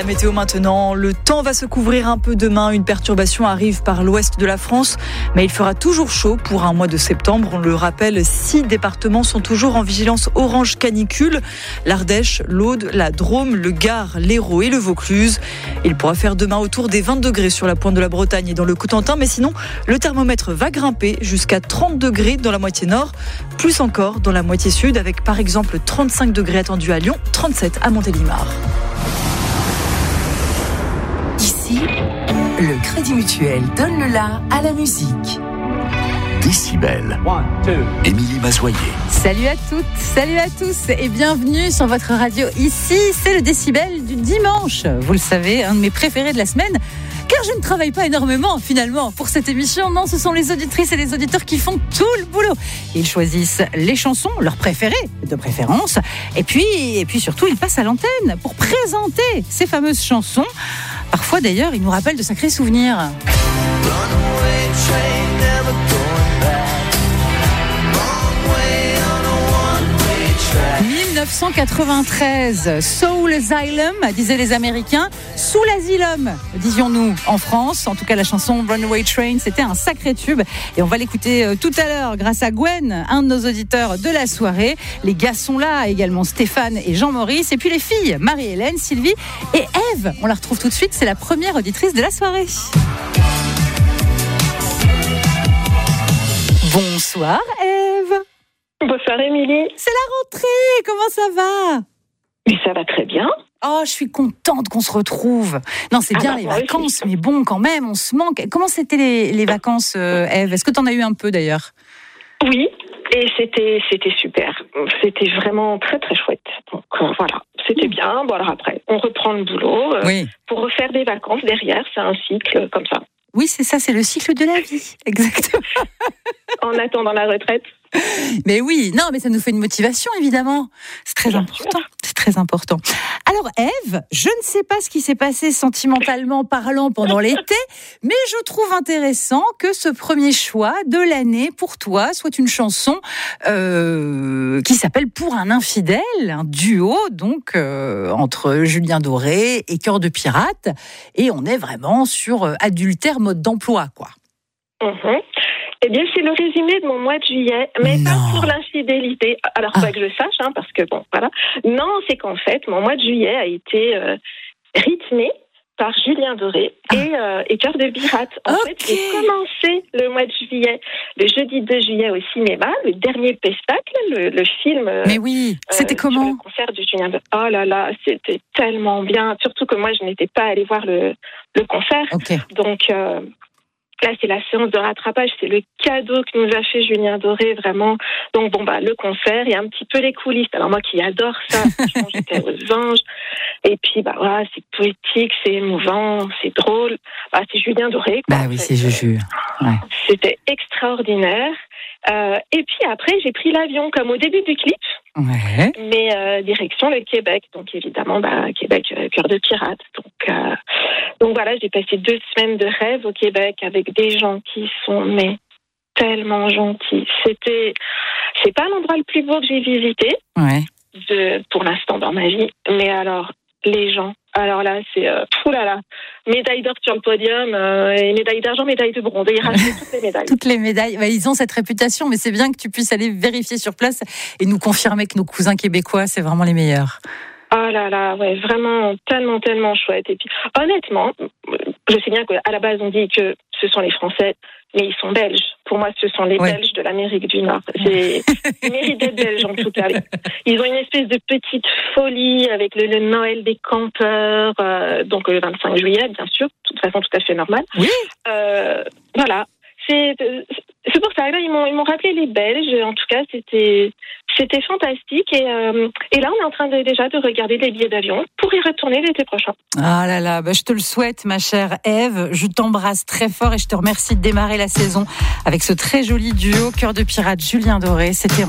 La météo maintenant, le temps va se couvrir un peu demain. Une perturbation arrive par l'ouest de la France, mais il fera toujours chaud pour un mois de septembre. On le rappelle, 6 départements sont toujours en vigilance orange canicule. L'Ardèche, l'Aude, la Drôme, le Gard, l'Hérault et le Vaucluse. Il pourra faire demain autour des 20 degrés sur la pointe de la Bretagne et dans le Cotentin, mais sinon, le thermomètre va grimper jusqu'à 30 degrés dans la moitié nord, plus encore dans la moitié sud, avec par exemple 35 degrés attendus à Lyon, 37 à Montélimar. Ici, le Crédit Mutuel donne le la à la musique. Décibel. Émilie Mazoyer. Salut à toutes, salut à tous et bienvenue sur votre radio. Ici, c'est le Décibel du dimanche. Vous le savez, un de mes préférés de la semaine. Car je ne travaille pas énormément finalement pour cette émission. Non, ce sont les auditrices et les auditeurs qui font tout le boulot. Ils choisissent les chansons, leurs préférées de préférence. Et puis surtout, ils passent à l'antenne pour présenter ces fameuses chansons. Parfois d'ailleurs, ils nous rappellent de sacrés souvenirs. 1993, Soul Asylum, disaient les Américains. Sous l'asylum, disions-nous en France. En tout cas, la chanson Runaway Train, c'était un sacré tube. Et on va l'écouter tout à l'heure grâce à Gwen, un de nos auditeurs de la soirée. Les gars sont là, également Stéphane et Jean-Maurice. Et puis les filles, Marie-Hélène, Sylvie et Ève. On la retrouve tout de suite, c'est la première auditrice de la soirée. Bonsoir Ève. Bonsoir Émilie. C'est la rentrée, comment ça va? Mais ça va très bien. Oh, je suis contente qu'on se retrouve. Non, c'est bien les vacances, mais bon, quand même, on se manque. Comment c'était les vacances, Ève? Est-ce que tu en as eu un peu d'ailleurs? Oui, et c'était super. C'était vraiment très très chouette. Donc voilà, c'était bien. Bon alors après, on reprend le boulot pour refaire des vacances derrière. C'est un cycle comme ça. Oui, c'est ça, c'est le cycle de la vie, exactement. En attendant la retraite. Mais oui, non, mais ça nous fait une motivation, évidemment. C'est très important. C'est très important. Alors, Ève, je ne sais pas ce qui s'est passé sentimentalement parlant pendant l'été, mais je trouve intéressant que ce premier choix de l'année pour toi soit une chanson qui s'appelle Pour un infidèle, un duo donc entre Julien Doré et Cœur de Pirate, et on est vraiment sur adultère mode d'emploi, quoi. Eh bien, c'est le résumé de mon mois de juillet, mais pas pour l'infidélité. Alors, pas que je sache, parce que bon, voilà. Non, c'est qu'en fait, mon mois de juillet a été rythmé par Julien Doré et Cœur de Pirate. En fait, j'ai commencé le mois de juillet, le jeudi 2 juillet au cinéma, le dernier spectacle, le film. Mais oui, c'était comment? Le concert de Julien Doré. Oh là là, c'était tellement bien. Surtout que moi, je n'étais pas allée voir le concert. Donc, là, c'est la séance de rattrapage, c'est le cadeau que nous a fait Julien Doré, vraiment. Donc, le concert et un petit peu les coulisses. Alors, moi qui adore ça, franchement, j'étais aux anges. Et puis, voilà, c'est poétique, c'est émouvant, c'est drôle. C'est Julien Doré, quoi. Bah oui, c'est Juju. Ouais. C'était extraordinaire. Et puis après, j'ai pris l'avion, comme au début du clip. Ouais. Mais direction le Québec. Donc, évidemment, Québec, Cœur de Pirate. Donc voilà, j'ai passé 2 semaines de rêve au Québec avec des gens qui sont tellement gentils. C'est pas l'endroit le plus beau que j'ai visité pour l'instant dans ma vie, mais alors les gens. Alors là, c'est médaille d'or sur le podium, et médaille d'argent, médaille de bronze. Ils rachètent toutes les médailles. Toutes les médailles. Ils ont cette réputation, mais c'est bien que tu puisses aller vérifier sur place et nous confirmer que nos cousins québécois, c'est vraiment les meilleurs. Oh là là, vraiment tellement, tellement chouette. Et puis, honnêtement, je sais bien qu'à la base, on dit que ce sont les Français, mais ils sont belges. Pour moi, ce sont les Belges de l'Amérique du Nord. Ils méritent d'être belges, en tout cas. Ils ont une espèce de petite folie avec le Noël des campeurs, donc le 25 juillet, bien sûr, de toute façon tout à fait normal. Oui. Voilà. C'est pour ça, là, ils m'ont rappelé les Belges. En tout cas, c'était fantastique. Et là, on est en train déjà de regarder des billets d'avion pour y retourner l'été prochain. Ah là là, je te le souhaite, ma chère Ève. Je t'embrasse très fort et je te remercie de démarrer la saison avec ce très joli duo Cœur de Pirate Julien Doré. C'était